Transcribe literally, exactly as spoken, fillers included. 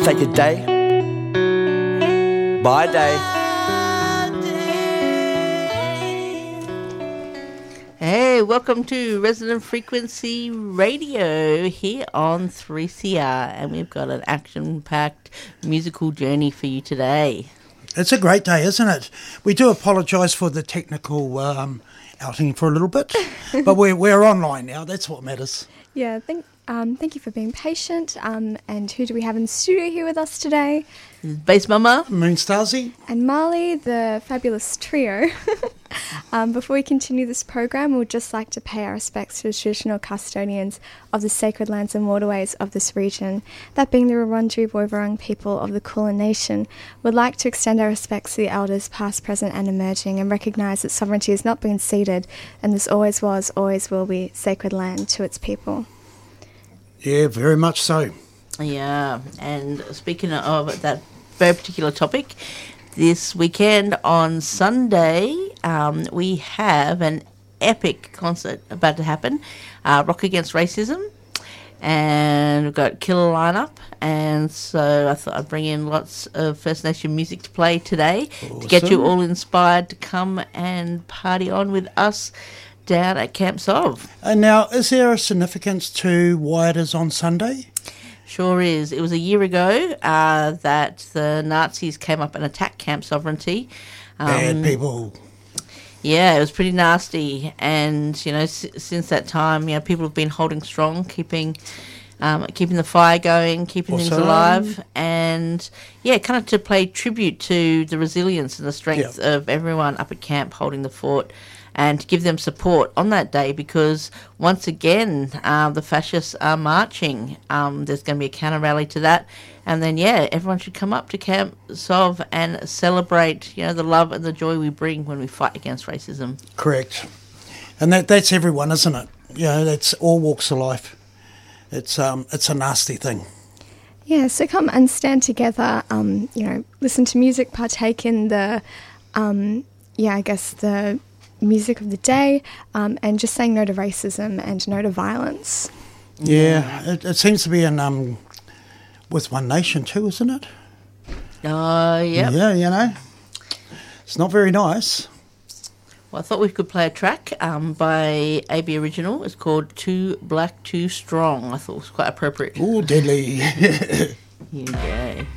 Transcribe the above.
Just take a day by day. Hey, welcome to Resonant Frequency Radio here on three C R, and we've got an action-packed musical journey for you today. It's a great day, isn't it? We do apologise for the technical um, outing for a little bit, but we're we're online now. That's what matters. Yeah, thank um, thank you for being patient. Um, and who do we have in the studio here with us today? Bass Mama, Moon Starzy, and Marley, the fabulous trio. um, before we continue this program, we'd just like to pay our respects to the traditional custodians of the sacred lands and waterways of this region, that being the Wurundjeri Woiwurrung people of the Kulin Nation. We'd like to extend our respects to the elders past, present and emerging, and recognise that sovereignty has not been ceded, and this always was, always will be sacred land to its people. Yeah, very much so. Yeah, and speaking of that very particular topic, this weekend on Sunday, um, we have an epic concert about to happen, uh, Rock Against Racism, and we've got killer lineup, and so I thought I'd bring in lots of First Nation music to play today awesome. To get you all inspired to come and party on with us down at Camp Sov. And now, is there a significance to why it is on Sunday? Sure is. It was a year ago uh, that the Nazis came up and attacked Camp Sovereignty. Um, Bad people. Yeah, it was pretty nasty. And, you know, s- since that time, you know, people have been holding strong, keeping um, keeping the fire going, keeping awesome. things alive. And, yeah, kind of to pay tribute to the resilience and the strength yep. of everyone up at camp holding the fort, and to give them support on that day, because once again uh, the fascists are marching. Um, there's going to be a counter rally to that, and then yeah, everyone should come up to Camp Sov and celebrate, you know, the love and the joy we bring when we fight against racism. Correct, and that that's everyone, isn't it? You know, that's all walks of life. It's um, it's a nasty thing. Yeah, so come and stand together. Um, you know, listen to music, partake in the, um, yeah, I guess the music of the day, um, and just saying no to racism and no to violence. Yeah, it, it seems to be in um, with One Nation too, isn't it? Oh, uh, yeah. Yeah, you know, it's not very nice. Well, I thought we could play a track um, by A B Original. It's called Too Black, Too Strong. I thought it was quite appropriate. Ooh, deadly. Yeah.